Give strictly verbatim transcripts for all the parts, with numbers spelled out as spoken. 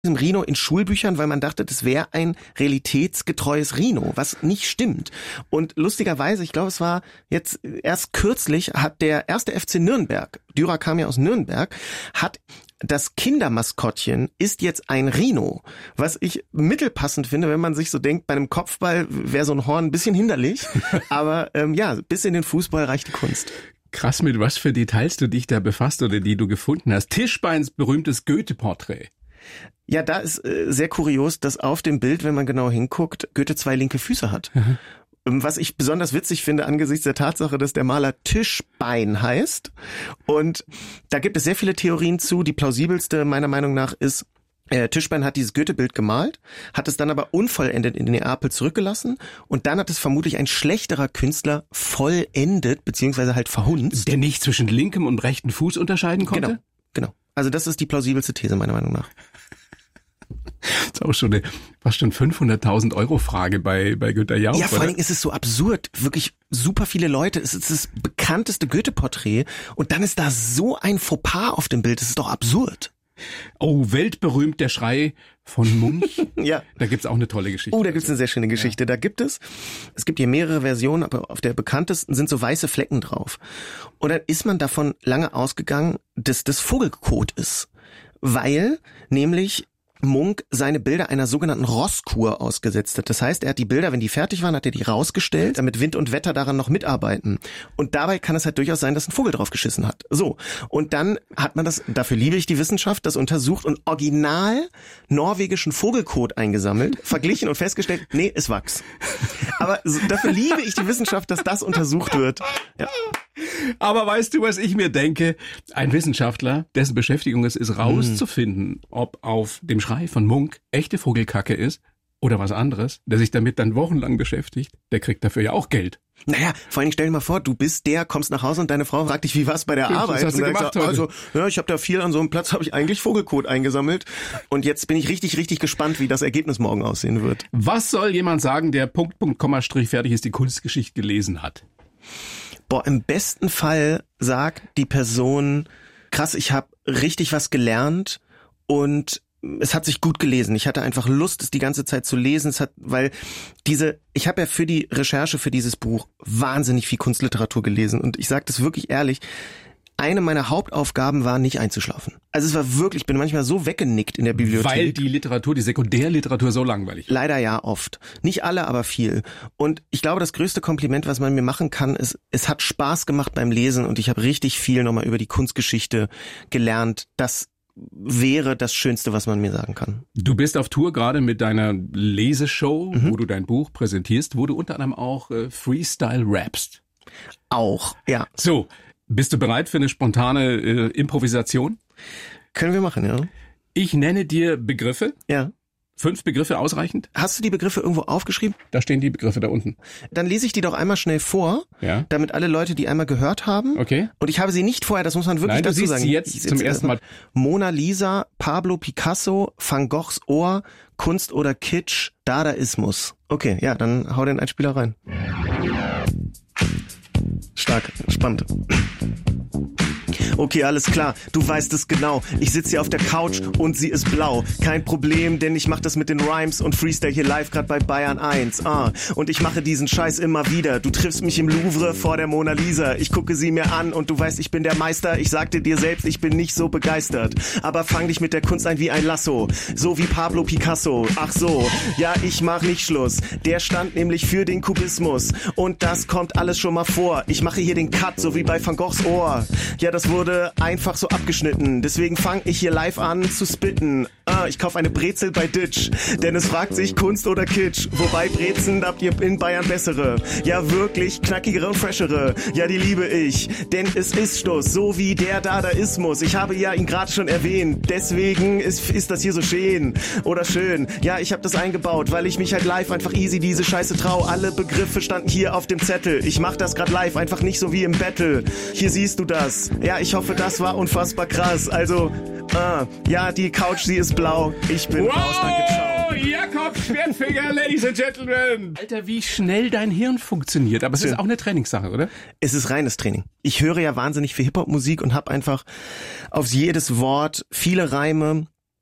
diesem Rhino in Schulbüchern, weil man dachte, das wäre ein realitätsgetreues Rhino, was nicht stimmt. Und lustigerweise, ich glaube, es war jetzt erst kürzlich, hat der erste F C Nürnberg, Dürer kam ja aus Nürnberg, hat das Kindermaskottchen ist jetzt ein Rhino, was ich mittelpassend finde, wenn man sich so denkt, bei einem Kopfball wäre so ein Horn ein bisschen hinderlich, aber ähm, ja, bis in den Fußball reicht die Kunst. Krass, mit was für Details du dich da befasst oder die du gefunden hast. Tischbeins berühmtes Goethe-Porträt. Ja, da ist äh, sehr kurios, dass auf dem Bild, wenn man genau hinguckt, Goethe zwei linke Füße hat. Mhm. Was ich besonders witzig finde angesichts der Tatsache, dass der Maler Tischbein heißt. Und da gibt es sehr viele Theorien zu. Die plausibelste meiner Meinung nach ist, äh, Tischbein hat dieses Goethe-Bild gemalt, hat es dann aber unvollendet in Neapel zurückgelassen und dann hat es vermutlich ein schlechterer Künstler vollendet, beziehungsweise halt verhunzt. Der nicht zwischen linkem und rechtem Fuß unterscheiden konnte? Genau, genau. Also das ist die plausibelste These meiner Meinung nach. Das ist auch schon eine fast schon fünfhunderttausend Euro Frage bei, bei Günter Jauch. Ja, vor allen Dingen ist es so absurd. Wirklich super viele Leute. Es ist das bekannteste Goethe-Porträt. Und dann ist da so ein Fauxpas auf dem Bild. Das ist doch absurd. Oh, weltberühmt der Schrei von Munch. Ja. Da gibt's auch eine tolle Geschichte. Oh, da gibt's eine sehr schöne Geschichte. Ja. Da gibt es, es gibt hier mehrere Versionen, aber auf der bekanntesten sind so weiße Flecken drauf. Und dann ist man davon lange ausgegangen, dass das Vogelkot ist. Weil nämlich Munch seine Bilder einer sogenannten Rosskur ausgesetzt hat. Das heißt, er hat die Bilder, wenn die fertig waren, hat er die rausgestellt, damit Wind und Wetter daran noch mitarbeiten. Und dabei kann es halt durchaus sein, dass ein Vogel drauf geschissen hat. So. Und dann hat man das, dafür liebe ich die Wissenschaft, das untersucht und original norwegischen Vogelkot eingesammelt, verglichen und festgestellt, nee, ist Wachs. Aber so, dafür liebe ich die Wissenschaft, dass das untersucht wird. Ja. Aber weißt du, was ich mir denke? Ein Wissenschaftler, dessen Beschäftigung es ist, rauszufinden, ob auf dem Schrei von Munch echte Vogelkacke ist oder was anderes, der sich damit dann wochenlang beschäftigt, der kriegt dafür ja auch Geld. Naja, vor allen Dingen stell dir mal vor, du bist der, kommst nach Hause und deine Frau fragt dich, wie war's bei der Was Arbeit? hast du und dann gemacht sagst, heute? also, ja, ich habe da viel an so einem Platz, habe ich eigentlich Vogelkot eingesammelt und jetzt bin ich richtig, richtig gespannt, wie das Ergebnis morgen aussehen wird. Was soll jemand sagen, der Punkt, Punkt, Komma, Strich fertig ist, die Kunstgeschichte gelesen hat? Boah, im besten Fall sagt die Person, krass, ich habe richtig was gelernt und es hat sich gut gelesen. Ich hatte einfach Lust, es die ganze Zeit zu lesen. Es hat, weil diese, ich habe ja für die Recherche für dieses Buch wahnsinnig viel Kunstliteratur gelesen und ich sage das wirklich ehrlich, eine meiner Hauptaufgaben war, nicht einzuschlafen. Also es war wirklich, ich bin manchmal so weggenickt in der Bibliothek. Weil die Literatur, die Sekundärliteratur so langweilig ist. Leider ja, oft. Nicht alle, aber viel. Und ich glaube, das größte Kompliment, was man mir machen kann, ist, es hat Spaß gemacht beim Lesen und ich habe richtig viel nochmal über die Kunstgeschichte gelernt. Das wäre das Schönste, was man mir sagen kann. Du bist auf Tour gerade mit deiner Leseshow, Mhm. wo du dein Buch präsentierst, wo du unter anderem auch äh, Freestyle rappst. Auch, ja. So, bist du bereit für eine spontane äh, Improvisation? Können wir machen, ja. Ich nenne dir Begriffe. Ja. Fünf Begriffe ausreichend? Hast du die Begriffe irgendwo aufgeschrieben? Da stehen die Begriffe da unten. Dann lese ich die doch einmal schnell vor, Ja. damit alle Leute die einmal gehört haben. Okay. Und ich habe sie nicht vorher, das muss man wirklich Nein, du dazu siehst sagen. sie jetzt Ich zum sitze ersten Mal. Mona Lisa, Pablo Picasso, Van Goghs Ohr, Kunst oder Kitsch, Dadaismus. Okay, ja, dann hau den Einspieler rein. Stark, spannend. Okay, alles klar, du weißt es genau. Ich sitze hier auf der Couch und sie ist blau. Kein Problem, denn ich mach das mit den Rhymes und Freestyle hier live grad bei Bayern eins. Ah, und ich mache diesen Scheiß immer wieder. Du triffst mich im Louvre vor der Mona Lisa. Ich gucke sie mir an und du weißt, ich bin der Meister. Ich sagte dir selbst, ich bin nicht so begeistert. Aber fang dich mit der Kunst ein wie ein Lasso. So wie Pablo Picasso. Ach so, ja, ich mach nicht Schluss. Der stand nämlich für den Kubismus. Und das kommt alles schon mal vor. Ich mache hier den Cut, so wie bei Van Goghs Ohr. Ja, das wurde einfach so abgeschnitten. Deswegen fange ich hier live an zu spitten. Ah, ich kaufe eine Brezel bei Ditch. Denn es fragt sich Kunst oder Kitsch. Wobei Brezen habt ihr in Bayern bessere. Ja, wirklich knackigere und freshere. Ja, die liebe ich. Denn es ist Stoß, so wie der Dadaismus. Ich habe ja ihn gerade schon erwähnt. Deswegen ist, ist das hier so schön. Oder schön. Ja, ich habe das eingebaut, weil ich mich halt live einfach easy diese Scheiße trau. Alle Begriffe standen hier auf dem Zettel. Ich mach das gerade live, einfach nicht so wie im Battle. Hier siehst du das. Ja, ich hoffe, das war unfassbar krass. Also, äh, ja, die Couch, sie ist blau. Ich bin wow, raus, danke, ciao. Jakob Schwertfeger, Ladies and Gentlemen. Alter, wie schnell dein Hirn funktioniert. Aber es Schön. ist auch eine Trainingssache, oder? Es ist reines Training. Ich höre ja wahnsinnig viel Hip-Hop-Musik und habe einfach auf jedes Wort viele Reime.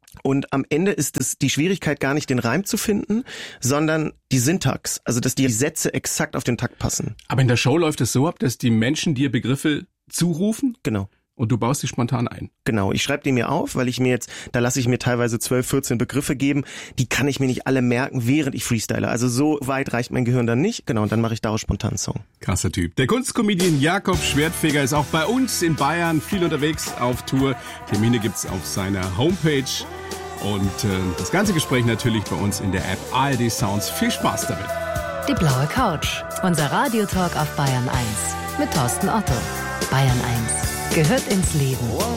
Und am Ende ist es die Schwierigkeit gar nicht, den Reim zu finden, sondern die Syntax. Also, dass die Sätze exakt auf den Takt passen. Aber in der Show läuft es so ab, dass die Menschen dir Begriffe zurufen? Genau. Und du baust sie spontan ein? Genau, ich schreibe die mir auf, weil ich mir jetzt, da lasse ich mir teilweise zwölf, vierzehn Begriffe geben, die kann ich mir nicht alle merken, während ich freestyle. Also so weit reicht mein Gehirn dann nicht. Genau, und dann mache ich daraus spontan einen Song. Krasser Typ. Der Kunstcomedian Jakob Schwertfeger ist auch bei uns in Bayern viel unterwegs auf Tour. Termine gibt's auf seiner Homepage. Und äh, das ganze Gespräch natürlich bei uns in der App A R D Sounds. Viel Spaß damit. Die blaue Couch. Unser Radiotalk auf Bayern eins. Mit Thorsten Otto. Bayern eins gehört ins Leben.